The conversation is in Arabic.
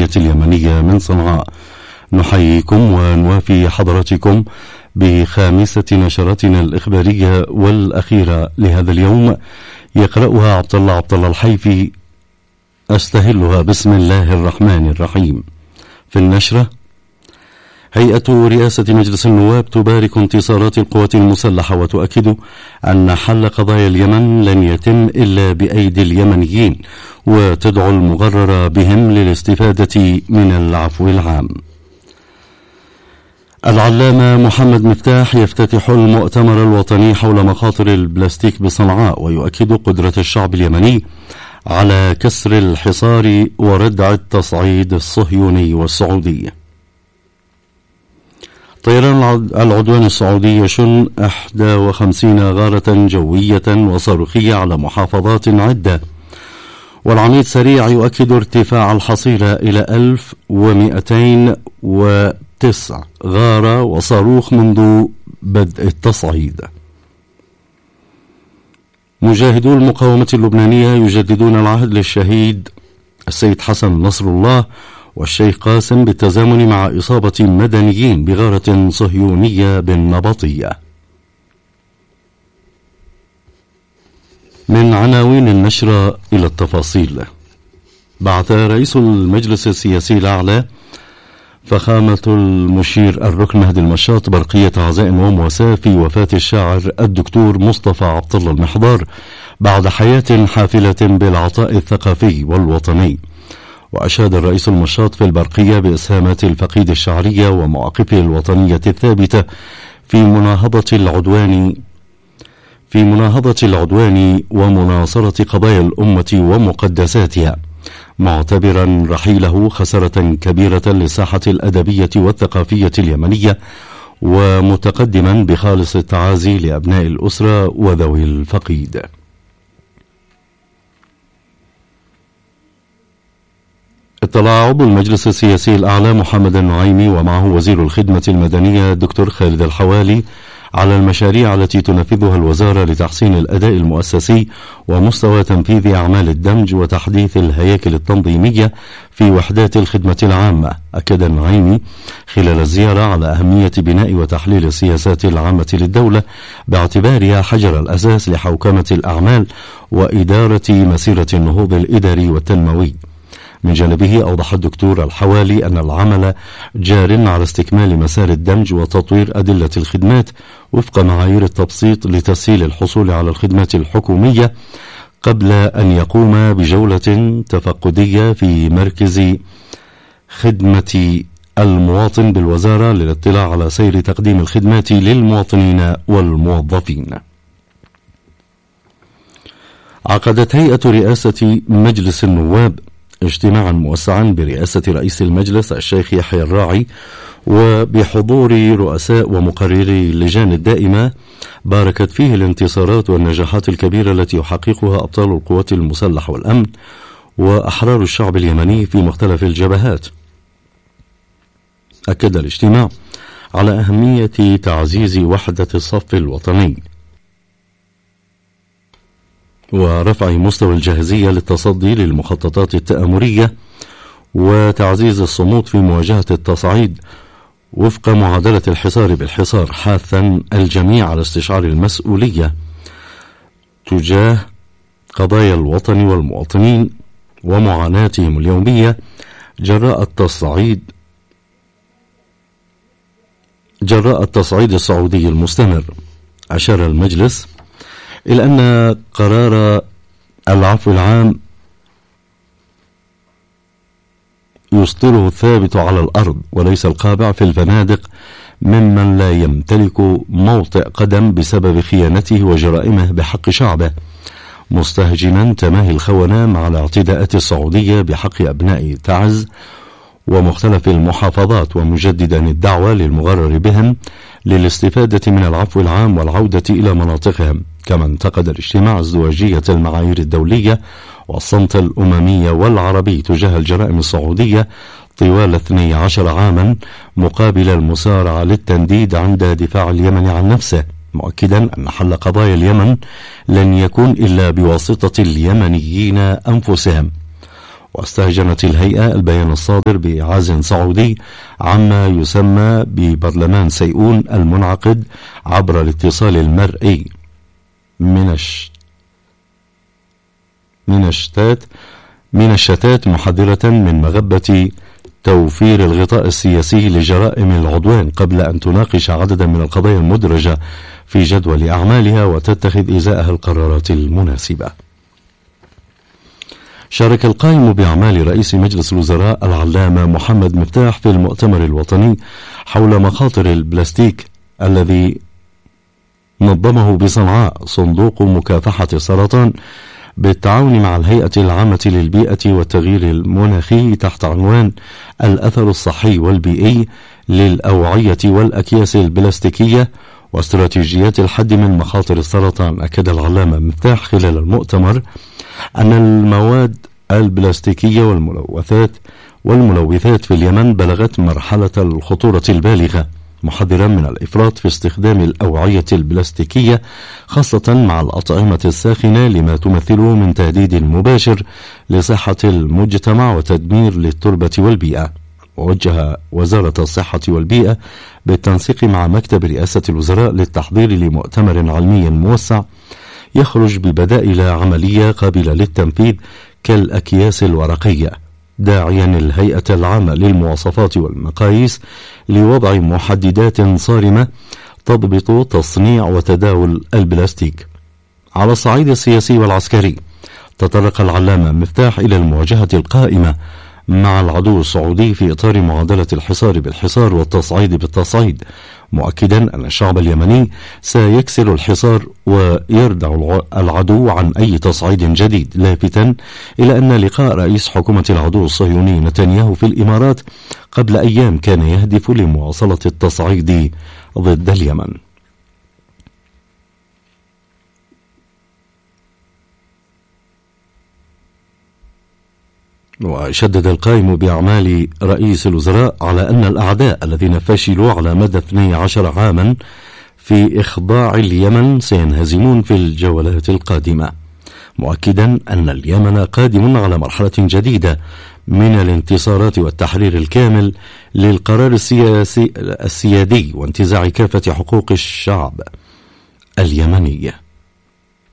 العربية اليمنية من صنعاء. نحييكم ونوافي حضراتكم بخامسة نشراتنا الإخبارية والأخيرة لهذا اليوم، يقرأها عبد الله الحيفي. أستهلها بسم الله الرحمن الرحيم. في النشرة: هيئة رئاسة مجلس النواب تبارك انتصارات القوات المسلحة وتؤكد أن حل قضايا اليمن لن يتم إلا بأيدي اليمنيين، وتدعو المغرر بهم للاستفادة من العفو العام. العلامة محمد مفتاح يفتتح المؤتمر الوطني حول مخاطر البلاستيك بصنعاء، ويؤكد قدرة الشعب اليمني على كسر الحصار وردع التصعيد الصهيوني والسعودي. طيران العدوان السعودي يشن 51 غارة جوية وصاروخية على محافظات عدة. والعميد سريع يؤكد ارتفاع الحصيلة إلى 1209 غارة وصاروخ منذ بدء التصعيد. مجاهدو المقاومة اللبنانية يجددون العهد للشهيد السيد حسن نصر الله والشيخ قاسم بالتزامن مع إصابة مدنيين بغارة صهيونية بالنبطية. من عناوين النشرة إلى التفاصيل: بعث رئيس المجلس السياسي الأعلى فخامة المشير الركن مهدي المشاط برقية عزاء ومواساة في وفاة الشاعر الدكتور مصطفى عبد الله المحضار بعد حياة حافلة بالعطاء الثقافي والوطني. وأشاد الرئيس المشاط في البرقية بإسهامات الفقيد الشعرية ومواقفه الوطنية الثابتة في مناهضة العدوان ومناصرة قضايا الأمة ومقدساتها، معتبرا رحيله خسارة كبيرة للساحة الأدبية والثقافية اليمنية، ومتقدما بخالص التعازي لأبناء الأسرة وذوي الفقيد. اطلع عضو المجلس السياسي الأعلى محمد النعيمي ومعه وزير الخدمة المدنية دكتور خالد الحوالي على المشاريع التي تنفذها الوزارة لتحسين الأداء المؤسسي ومستوى تنفيذ أعمال الدمج وتحديث الهياكل التنظيمية في وحدات الخدمة العامة. أكد النعيمي خلال الزيارة على أهمية بناء وتحليل السياسات العامة للدولة باعتبارها حجر الأساس لحوكمة الأعمال وإدارة مسيرة النهوض الإداري والتنموي. من جانبه أوضح الدكتور الحوالي أن العمل جار على استكمال مسار الدمج وتطوير أدلة الخدمات وفق معايير التبسيط لتسهيل الحصول على الخدمات الحكومية، قبل أن يقوم بجولة تفقدية في مركز خدمة المواطن بالوزارة للاطلاع على سير تقديم الخدمات للمواطنين والموظفين. عقدت هيئة رئاسة مجلس النواب اجتماعا موسعا برئاسة رئيس المجلس الشيخ يحيى الراعي وبحضور رؤساء ومقرري اللجان الدائمة، باركت فيه الانتصارات والنجاحات الكبيرة التي يحققها أبطال القوات المسلحة والأمن وأحرار الشعب اليمني في مختلف الجبهات. أكد الاجتماع على أهمية تعزيز وحدة الصف الوطني ورفع مستوى الجاهزية للتصدي للمخططات التآمرية وتعزيز الصمود في مواجهة التصعيد وفق معادلة الحصار بالحصار، حاثا الجميع على استشعار المسؤولية تجاه قضايا الوطن والمواطنين ومعاناتهم اليومية جراء التصعيد السعودي المستمر. أشار المجلس إلى أن قرار العفو العام يصدره الثابت على الأرض وليس القابع في الفنادق ممن لا يمتلك موطئ قدم بسبب خيانته وجرائمه بحق شعبه، مستهجنا تماهي الخونة مع الاعتداءات السعودية بحق أبناء تعز ومختلف المحافظات، ومجددا الدعوة للمغرر بهم للاستفادة من العفو العام والعودة إلى مناطقهم. كما انتقد الاجتماع ازدواجية المعايير الدولية والصمت الأممي والعربي تجاه الجرائم السعودية طوال 12 عاما مقابل المسارعة للتنديد عند دفاع اليمن عن نفسه، مؤكدا أن حل قضايا اليمن لن يكون إلا بواسطة اليمنيين أنفسهم. واستهجنت الهيئة البيان الصادر بعزل سعودي عما يسمى ببرلمان سيئون المنعقد عبر الاتصال المرئي من الشتات، محذرة من مغبة توفير الغطاء السياسي لجرائم العدوان قبل أن تناقش عددا من القضايا المدرجة في جدول أعمالها وتتخذ إزاءها القرارات المناسبة. شارك القائم بأعمال رئيس مجلس الوزراء العلامة محمد مفتاح في المؤتمر الوطني حول مخاطر البلاستيك الذي نظمه بصنعاء صندوق مكافحة السرطان بالتعاون مع الهيئة العامة للبيئة والتغيير المناخي تحت عنوان الأثر الصحي والبيئي للأوعية والأكياس البلاستيكية واستراتيجيات الحد من مخاطر السرطان. أكد العلامة مفتاح خلال المؤتمر أن المواد البلاستيكية والملوثات في اليمن بلغت مرحلة الخطورة البالغة، محذرا من الإفراط في استخدام الأوعية البلاستيكية خاصة مع الأطعمة الساخنة لما تمثله من تهديد مباشر لصحة المجتمع وتدمير للتربة والبيئة. ووجه وزارة الصحة والبيئة بالتنسيق مع مكتب رئاسة الوزراء للتحضير لمؤتمر علمي موسع يخرج ببدائل عملية قابلة للتنفيذ كالأكياس الورقية، داعيا الهيئة العامة للمواصفات والمقاييس لوضع محددات صارمة تضبط تصنيع وتداول البلاستيك. على الصعيد السياسي والعسكري، تطرق العلامة مفتاح إلى المواجهة القائمة مع العدو السعودي في إطار معادلة الحصار بالحصار والتصعيد بالتصعيد، مؤكدا أن الشعب اليمني سيكسر الحصار ويردع العدو عن أي تصعيد جديد، لافتا إلى أن لقاء رئيس حكومة العدو الصهيوني نتنياهو في الإمارات قبل أيام كان يهدف لمواصلة التصعيد ضد اليمن. وشدد القائم بأعمال رئيس الوزراء على أن الأعداء الذين فشلوا على مدى 12 عاما في إخضاع اليمن سينهزمون في الجولات القادمة، مؤكدا أن اليمن قادم على مرحلة جديدة من الانتصارات والتحرير الكامل للقرار السيادي وانتزاع كافة حقوق الشعب اليمني.